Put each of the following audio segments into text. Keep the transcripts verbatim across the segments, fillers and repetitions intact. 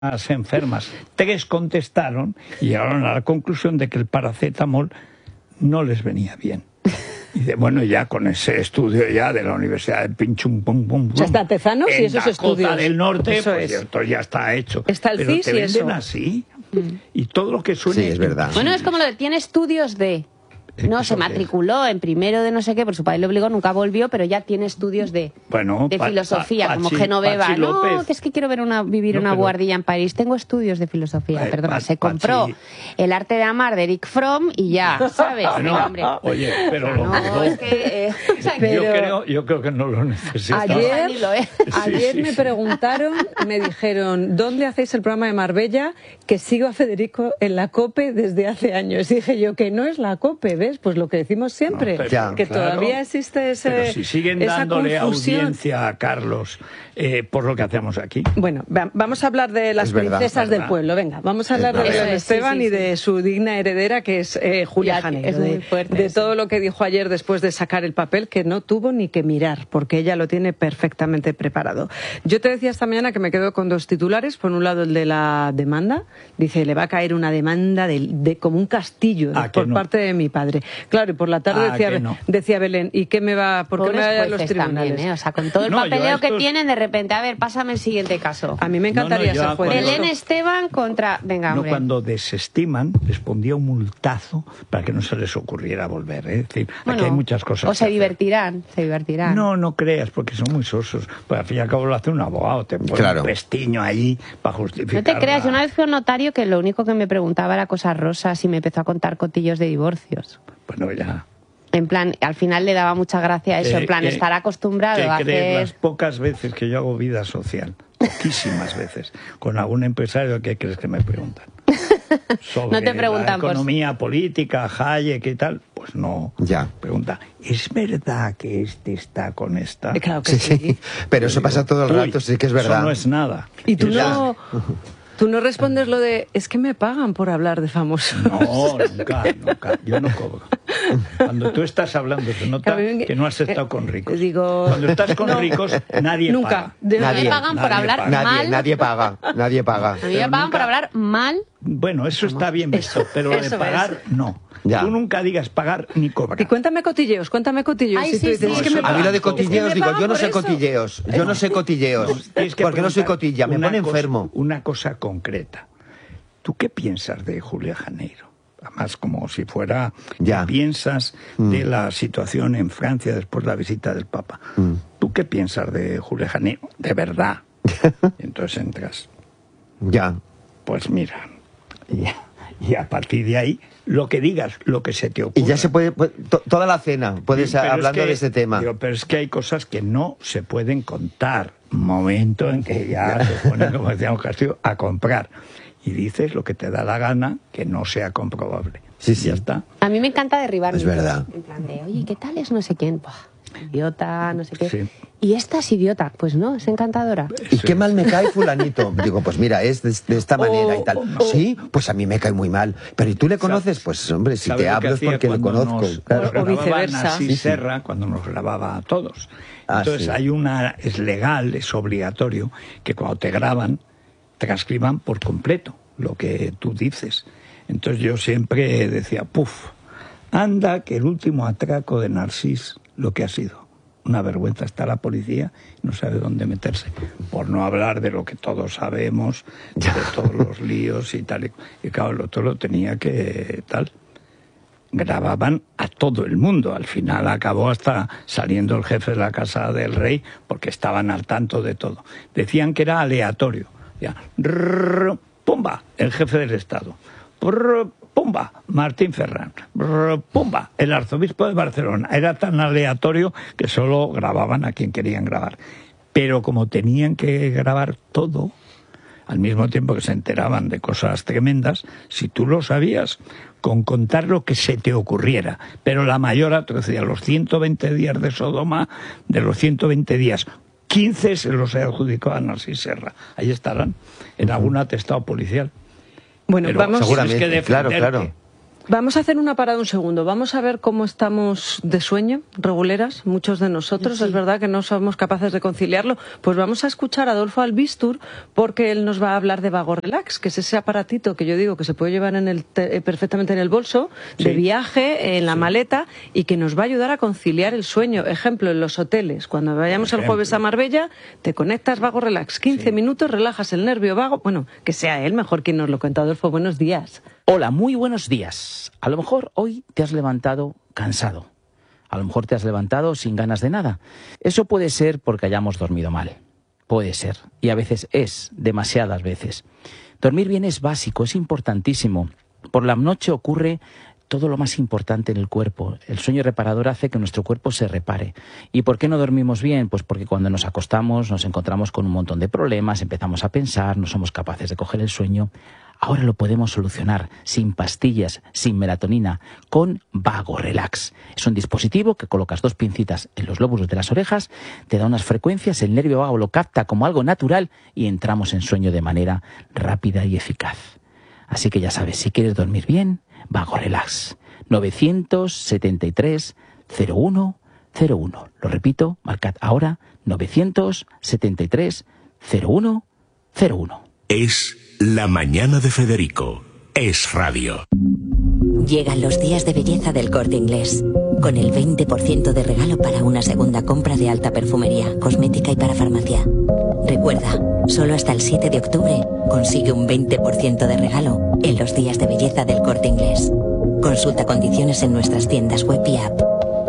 enfermas. Tres contestaron y llegaron a la conclusión de que el paracetamol no les venía bien. Y de, bueno, ya con ese estudio ya de la Universidad de Pinchum Pum Pum Pum. O sea, está Tezanos y esos estudios. En Dakota del Norte, eso pues es. cierto, ya está hecho. Está el Pero C I S te y venden eso. así. Mm. Y todo lo que suene... Sí, es verdad. Bueno, es como lo de tiene estudios de... No, se matriculó en primero de no sé qué, por su padre le obligó, nunca volvió, pero ya tiene estudios de, bueno, de pa, filosofía, pa, como Pachi, Genoveva. Pachi No, López. que es que quiero ver una, vivir No, una pero, guardilla en París. Tengo estudios de filosofía, eh, perdona. pa, Se compró Pachi. El arte de amar de Eric Fromm y ya, ¿sabes? Bueno, No, hombre. oye, pero lo No, mejor- es que... Eh, o sea, Pero- yo, creo, yo creo que no lo necesita. Ayer, Ni lo es. ayer Sí, sí, me sí. preguntaron, me dijeron, ¿dónde hacéis el programa de Marbella? Que sigo a Federico en la COPE desde hace años. Y dije yo, que no es la COPE, ¿ves? Pues lo que decimos siempre, No, pero, Ya, que claro, todavía existe ese, pero si siguen esa dándole confusión. audiencia a Carlos eh, por lo que hacemos aquí. Bueno, va- vamos a hablar de las Es verdad, princesas ¿verdad? del pueblo. Venga, vamos a hablar Es de verdad. Belén Eso es, Esteban sí, sí, y de sí. su digna heredera, que es eh, Julia Ya, Janeiro. es muy de, fuerte de eso. todo lo que dijo ayer después de sacar el papel, que no tuvo ni que mirar, porque ella lo tiene perfectamente preparado. Yo te decía esta mañana que me quedo con dos titulares. Por un lado, el de la demanda. Dice, le va a caer una demanda de, de como un castillo Ah, que por no. parte de mi padre. Claro, y por la tarde Ah, decía, que no. decía Belén, ¿y qué me va, por qué me Pobres va a los jueces tribunales? también, ¿eh? O sea, con todo el No, yo a papeleo que estos- tienen, de repente, a ver, pásame el siguiente caso. A mí me encantaría No, no, yo ser juez. cuando- Belén Esteban contra... Venga, No, hombre. cuando desestiman, les pondría un multazo para que no se les ocurriera volver. ¿eh? Es decir, Bueno, aquí hay muchas cosas. O que se hacer. divertirán, se divertirán. No, no creas, porque son muy sosos. Pues al fin y al cabo lo hace un abogado, te pone Claro. un pestiño ahí para justificar. No te creas, la- yo una vez fui a un notario que lo único que me preguntaba era cosas rosas y me empezó a contar cotillos de divorcios. Bueno, ya. En plan, al final le daba mucha gracia eso, Eh, en plan, que- estar acostumbrado que a crees, hacer... las pocas veces que yo hago vida social, poquísimas veces, con algún empresario, ¿qué crees que me preguntan? Sobre No te preguntan la por- economía política, Hayek y tal, pues no. Ya. Pregunta, ¿es verdad que este está con esta? Eh, Claro que Sí, sí. sí. Pero eso pasa todo el Uy, rato, sí que es verdad. Eso no es nada. Y tú Ya. no, tú no respondes lo de, es que me pagan por hablar de famosos. No, nunca, nunca. Yo no cobro. Cuando tú estás hablando se nota A mí- que no has estado con ricos. eh, digo- Cuando estás con No. ricos, nadie Nunca. paga. De A mí Nadie, me pagan por nadie hablar paga. Nadie, mal. nadie paga, nadie paga. A mí me Pero pagan nunca- por hablar mal. Bueno, eso está bien visto, pero lo de eso pagar, no. Ya. Tú nunca digas pagar ni cobrar. Y cuéntame cotilleos, cuéntame cotilleos. Ay, Si tú sí, dices, sí. es que No, me eso- A mí lo de Es que me cotilleos, digo, pagan yo no por sé eso. cotilleos, yo no sé cotilleos, Tienes que porque no soy preguntar cotilla, me una pone cosa- enfermo. Una cosa concreta. ¿Tú qué piensas de Julia Janeiro? Además, como si fuera... Ya. ¿Qué piensas de la situación en Francia después de la visita del Papa? Mm. ¿Tú qué piensas de Julia Janeiro? De verdad. Entonces entras... Ya, Pues mira, y, y a partir de ahí, lo que digas, lo que se te ocurra. y ya se puede, puede- to- toda la cena, puedes Sí, pero es hablando que- de este tema. digo, pero es que hay cosas que no se pueden contar. Momento en que ya se ponen, como decíamos Castillo, a comprar. Y dices lo que te da la gana, que no sea comprobable. Sí, sí. Ya está. A mí me encanta derribar Es mitos. verdad. En plan de, oye, ¿qué tal es no sé quién? Buah, idiota, no sé qué. Sí. Y esta es idiota. Pues no, es encantadora. ¿Y qué mal me cae fulanito? Digo, pues mira, es de, de esta manera y tal. Sí, pues a mí me cae muy mal. Pero ¿y tú le conoces? Pues hombre, si ¿Sabes te lo que hablo es hacía porque le cuando conozco. nos- claro. nos O grababa viceversa. Narcís Sí, sí. Serra cuando nos grababa a todos. Ah, Entonces sí. hay una, es legal, es obligatorio, que cuando te graban, transcriban por completo lo que tú dices. Entonces yo siempre decía, puf, anda que el último atraco de Narcís, lo que ha sido. Una vergüenza, está la policía, no sabe dónde meterse. Por no hablar de lo que todos sabemos, de todos los líos y tal. Y claro, el otro lo tenía que tal. Grababan a todo el mundo. Al final acabó hasta saliendo el jefe de la Casa del Rey porque estaban al tanto de todo. Decían que era aleatorio. Ya, rrr, pumba, el jefe del Estado. Rrr, pumba, Martín Ferrán. Rrr, pumba, el arzobispo de Barcelona. Era tan aleatorio que solo grababan a quien querían grabar. Pero como tenían que grabar todo, al mismo tiempo que se enteraban de cosas tremendas, si tú lo sabías, con contar lo que se te ocurriera. Pero la mayor atrocidad, los ciento veinte días de Sodoma, de los ciento veinte días, quince se los adjudicó a Narcís Serra. Ahí estarán, en algún atestado policial. Bueno, Pero vamos, tienes que Seguramente, claro, defenderte. claro. Vamos a hacer una parada un segundo. Vamos a ver cómo estamos de sueño, reguleras, muchos de nosotros. Sí. Es verdad que no somos capaces de conciliarlo. Pues vamos a escuchar a Adolfo Albistur, porque él nos va a hablar de Vago Relax, que es ese aparatito que yo digo que se puede llevar en el te perfectamente en el bolso, sí. de viaje, en la sí. maleta, y que nos va a ayudar a conciliar el sueño. Ejemplo, en los hoteles. Cuando vayamos el jueves a Marbella, te conectas Vago Relax. quince sí. minutos, relajas el nervio vago. Bueno, que sea él mejor quien nos lo cuenta. Adolfo, buenos días. Hola, muy buenos días. A lo mejor hoy te has levantado cansado. A lo mejor te has levantado sin ganas de nada. Eso puede ser porque hayamos dormido mal. Puede ser. Y a veces es, demasiadas veces. Dormir bien es básico, es importantísimo. Por la noche ocurre todo lo más importante en el cuerpo. El sueño reparador hace que nuestro cuerpo se repare. ¿Y por qué no dormimos bien? Pues porque cuando nos acostamos nos encontramos con un montón de problemas, empezamos a pensar, no somos capaces de coger el sueño. Ahora lo podemos solucionar sin pastillas, sin melatonina, con Vago Relax. Es un dispositivo que colocas dos pincitas en los lóbulos de las orejas, te da unas frecuencias, el nervio vago lo capta como algo natural y entramos en sueño de manera rápida y eficaz. Así que ya sabes, si quieres dormir bien, Vago Relax. novecientos setenta y tres cero uno cero uno. Lo repito, marcad ahora novecientos setenta y tres cero uno cero uno. Es La Mañana de Federico. Es radio. Llegan los días de belleza del Corte Inglés, con el veinte por ciento de regalo para una segunda compra de alta perfumería, cosmética y para farmacia. Recuerda, solo hasta el siete de octubre consigue un veinte por ciento de regalo en los días de belleza del Corte Inglés. Consulta condiciones en nuestras tiendas web y app.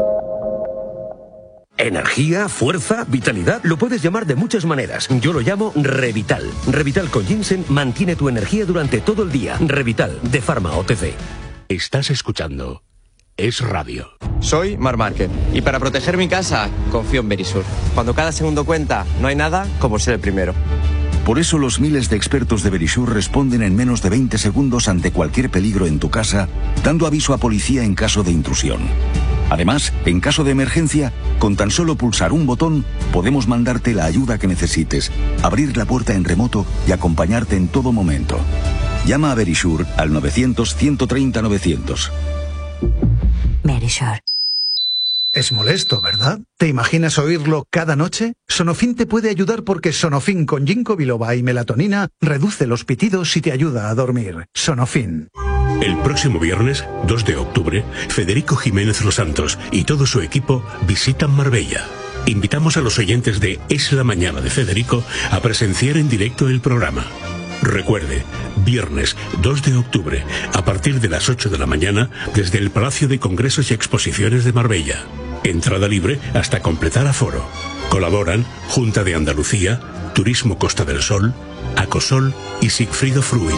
Energía, fuerza, vitalidad, lo puedes llamar de muchas maneras. Yo lo llamo Revital. Revital con ginseng mantiene tu energía durante todo el día. Revital, de Pharma O T C. Estás escuchando Es Radio. Soy Mar Márquez y para proteger mi casa confío en Verisur. Cuando cada segundo cuenta, no hay nada como ser el primero. Por eso los miles de expertos de Verisur responden en menos de veinte segundos ante cualquier peligro en tu casa, dando aviso a policía en caso de intrusión. Además, en caso de emergencia, con tan solo pulsar un botón, podemos mandarte la ayuda que necesites, abrir la puerta en remoto y acompañarte en todo momento. Llama a Verisur al novecientos ciento treinta novecientos. Verisur. Es molesto, ¿verdad? ¿Te imaginas oírlo cada noche? Sonofin te puede ayudar porque Sonofin con ginkgo biloba y melatonina reduce los pitidos y te ayuda a dormir. Sonofin. El próximo viernes, dos de octubre, Federico Jiménez Los Santos y todo su equipo visitan Marbella. Invitamos a los oyentes de Es la Mañana de Federico a presenciar en directo el programa. Recuerde, viernes dos de octubre, a partir de las ocho de la mañana, desde el Palacio de Congresos y Exposiciones de Marbella. Entrada libre hasta completar aforo. Colaboran Junta de Andalucía, Turismo Costa del Sol, Acosol y Sigfrido Fruit.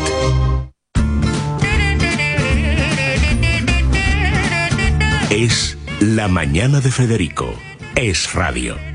Es La Mañana de Federico. Es radio.